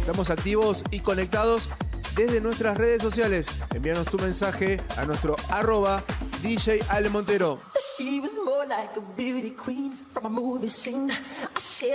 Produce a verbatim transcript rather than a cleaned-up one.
Estamos activos y conectados desde nuestras redes sociales. Envíanos tu mensaje a nuestro arroba D J Ale Montero.